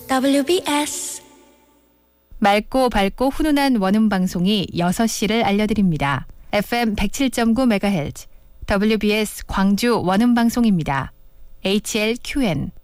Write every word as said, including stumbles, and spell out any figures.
더블유비에스 맑고 밝고 훈훈한 원음 방송이 여섯 시를 알려드립니다. 에프엠 백칠 점 구 메가헤르츠 더블유비에스 광주 원음 방송입니다. 에이치엘큐엔